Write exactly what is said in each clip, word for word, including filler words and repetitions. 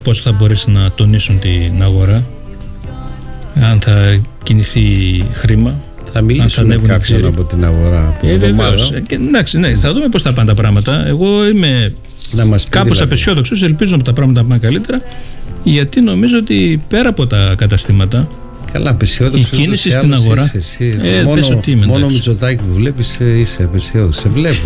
πώς θα μπορέσει να τονίσουν την αγορά, αν θα κινηθεί χρήμα. Θα μιλήσουμε με κάποιον από την αγορά από ε, βεβαίως. Και, εντάξει, ναι, θα δούμε πώς θα πάνε τα πράγματα. Εγώ είμαι κάπως δηλαδή απεσιόδοξος, ελπίζω ότι τα πράγματα πάνε καλύτερα, γιατί νομίζω ότι πέρα από τα καταστήματα, καλά, απεσιόδοξος, η κίνηση στην αγορά. Εσύ, ε, μόνο είμαι, μόνο Μητσοτάκη που βλέπεις είσαι απεσιόδοξος. Σε βλέπω.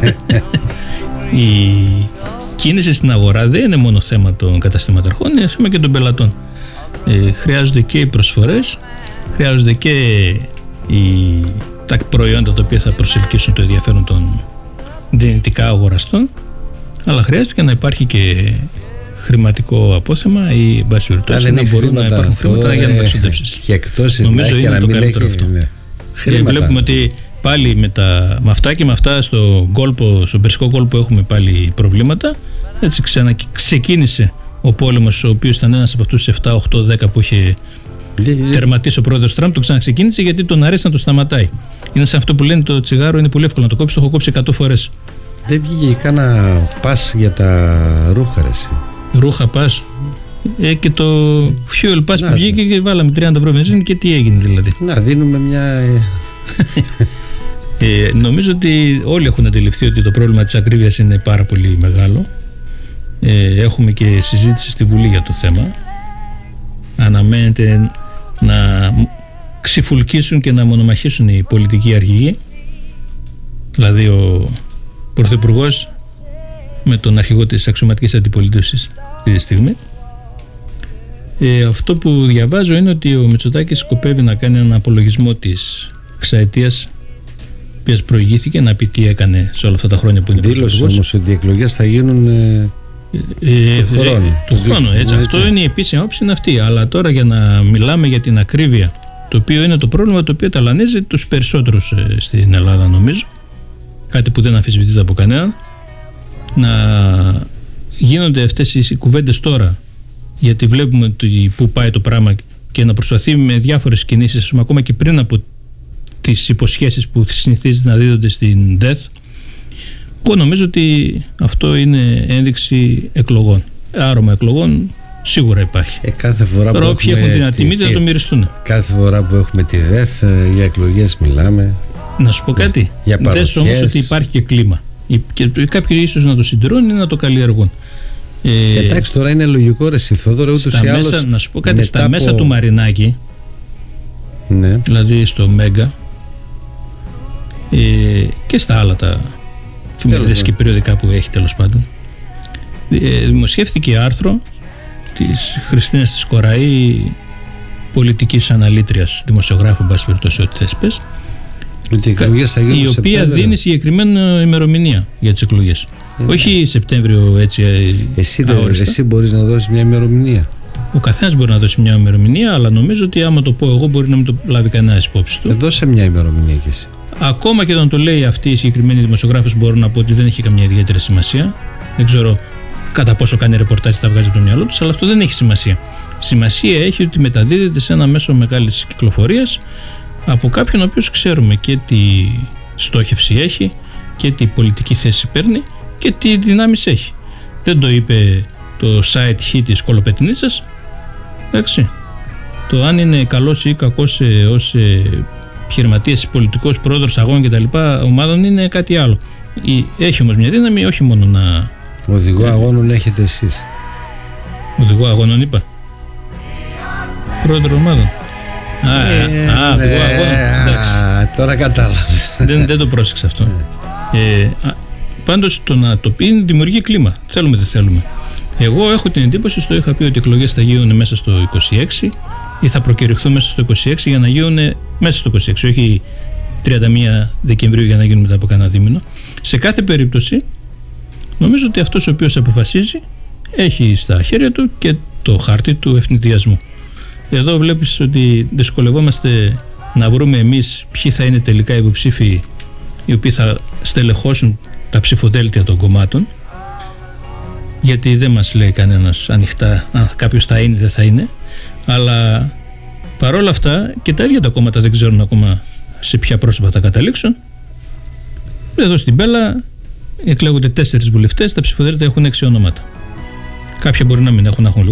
Η κίνηση στην αγορά δεν είναι μόνο θέμα των καταστηματαρχών, είναι θέμα και των πελατών. Ε, χρειάζονται και οι προσφορές, χρειάζονται και οι, τα προϊόντα τα οποία θα προσελκύσουν το ενδιαφέρον των δυνητικά αγοραστών, αλλά χρειάζεται και να υπάρχει και χρηματικό απόθεμα ή εν πάση περιπτώσει να μπορούν χρήματα, να υπάρχουν χρήματα ε, για να τα εξοδέψεις. Και εκτός νομίζω είναι να το καλύτερο έχει, αυτό. Ναι. Και βλέπουμε ότι πάλι με, τα, με αυτά και με αυτά στο κόλπο, στον περσικό κόλπο έχουμε πάλι προβλήματα. Έτσι ξανα, ξεκίνησε ο πόλεμος, ο οποίος ήταν ένας από αυτούς τους επτά, οκτώ, δέκα που είχε τερματίσει ο πρόεδρος Τραμπ. Το ξαναξεκίνησε γιατί τον αρέσει να το σταματάει. Είναι σαν αυτό που λένε το τσιγάρο είναι πολύ εύκολο να το κόψει, το έχω κόψει εκατό φορές. Δεν βγήκε κανένα πας για τα ρούχα, ρε εσύ. Ρούχα πας. Ε, και το fuel pass που βγήκε και βάλαμε τριάντα ευρώ βενζίνη και τι έγινε δηλαδή. Να δίνουμε μια... ε, νομίζω ότι όλοι έχουν αντιληφθεί ότι το πρόβλημα της ακρίβειας είναι πάρα πολύ μεγάλο. Ε, έχουμε και συζήτηση στη Βουλή για το θέμα. Αναμένεται να ξυφουλκίσουν και να μονομαχήσουν οι πολιτικοί αρχηγοί, δηλαδή ο Πρωθυπουργός με τον αρχηγό της αξιωματικής αντιπολίτευσης αυτή τη στιγμή. Ε, αυτό που διαβάζω είναι ότι ο Μητσοτάκης σκοπεύει να κάνει έναν απολογισμό της εξαετίας που οποίας προηγήθηκε, να πει τι έκανε σε όλα αυτά τα χρόνια που είναι πρωθυπουργός. Δήλωσε όμως ότι οι εκλογές θα γίνουν ε, ε, του χρόνου. Ε, του χρόνου, έτσι. έτσι. Αυτό είναι η επίσημη άποψη, είναι αυτή. Αλλά τώρα για να μιλάμε για την ακρίβεια, το οποίο είναι το πρόβλημα το οποίο ταλανίζει τους περισσότερους ε, στην Ελλάδα, νομίζω, κάτι που δεν αμφισβητείται από κανέναν, να γίνονται αυτές οι κουβέντες τώρα, γιατί βλέπουμε πού πάει το πράγμα, και να προσπαθεί με διάφορες κινήσεις, ακόμα και πριν από τις υποσχέσεις που συνηθίζει να δίδονται στην ΔΕΘ. Εγώ νομίζω ότι αυτό είναι ένδειξη εκλογών. Άρωμα εκλογών σίγουρα υπάρχει. Ε, κάθε φορά Τώρα που όποιοι έχουν την ατιμή θα το μοιριστούν. Κάθε φορά που έχουμε τη ΔΕΘ για εκλογές μιλάμε. Να σου πω κάτι. Δες όμως ότι υπάρχει και κλίμα. Και κάποιοι ίσως να το συντηρούν ή να το καλλιεργούν. Ε, Εντάξει, τώρα είναι λογικό ρε Θόδωρο, ούτως ή άλλως. Να σου πω κάτι, στα μέσα από... του Μαρινάκη, ναι. Δηλαδή στο Μέγκα ε, και στα άλλα τα εφημερίδες και περιοδικά που έχει, τέλος πάντων, ε, δημοσιεύτηκε άρθρο της Χριστίνας της Κοραή, πολιτικής αναλήτριας, δημοσιογράφου, εν πάση περιπτώσει, ό,τι θες πες, η οποία δίνει συγκεκριμένη ημερομηνία για τις εκλογές. Ε, όχι Σεπτέμβριο, έτσι εσύ, εσύ μπορείς να δώσεις μια ημερομηνία. Ο καθένας μπορεί να δώσει μια ημερομηνία, αλλά νομίζω ότι άμα το πω εγώ μπορεί να μην το λάβει κανένας υπόψη του. Ε, δώσε μια ημερομηνία κι εσύ. Ακόμα και όταν το λέει αυτή η συγκεκριμένη δημοσιογράφος, μπορώ να πω ότι δεν έχει καμία ιδιαίτερη σημασία. Δεν ξέρω κατά πόσο κάνει ρεπορτάζ, τα βγάζει από το μυαλό του, αλλά αυτό δεν έχει σημασία. Σημασία έχει ότι μεταδίδεται σε ένα μέσο μεγάλης κυκλοφορίας από κάποιον ο οποίος ξέρουμε και τι στόχευση έχει και τι πολιτική θέση παίρνει και τι δυνάμεις έχει. Δεν το είπε το site Χ της Κολοπετνίτσας. Εντάξει. Το αν είναι καλός ή κακός ως επιχειρηματίας, πολιτικός, πρόεδρος αγώνων κτλ. Ομάδων είναι κάτι άλλο. Έχει όμως μια δύναμη, όχι μόνο να. Οδηγό αγώνων έχετε εσείς. Οδηγό αγώνων είπα. Πρόεδρο ομάδων. Α, ε, α, οδηγό ε, αγώνων. Εντάξει. Τώρα κατάλαβες. Δεν, δεν το πρόσεξα αυτό. Ε, πάντως το να το πει δημιουργεί κλίμα. Θέλουμε, δεν θέλουμε. Εγώ έχω την εντύπωση, στο είχα πει, ότι οι εκλογές θα γίνουν μέσα στο είκοσι έξι ή θα προκηρυχθούν μέσα στο είκοσι έξι για να γίνουν μέσα στο είκοσι έξι, όχι τριάντα μία Δεκεμβρίου για να γίνουν μετά από κανένα δίμηνο. Σε κάθε περίπτωση, νομίζω ότι αυτός ο οποίος αποφασίζει έχει στα χέρια του και το χάρτη του ευνηδιασμού. Εδώ βλέπεις ότι δυσκολευόμαστε να βρούμε εμείς ποιοι θα είναι τελικά οι υποψήφοι οι οποίοι θα στελεχώσουν τα ψηφοδέλτια των κομμάτων, γιατί δεν μας λέει κανένας ανοιχτά αν κάποιος θα είναι ή δεν θα είναι, αλλά παρόλα αυτά και τα ίδια τα κόμματα δεν ξέρουν ακόμα σε ποια πρόσωπα θα καταλήξουν. Εδώ στην Πέλα εκλέγονται τέσσερις βουλευτές, τα ψηφοδέλτια έχουν έξι ονόματα. Κάποια μπορεί να μην έχουν, έχουν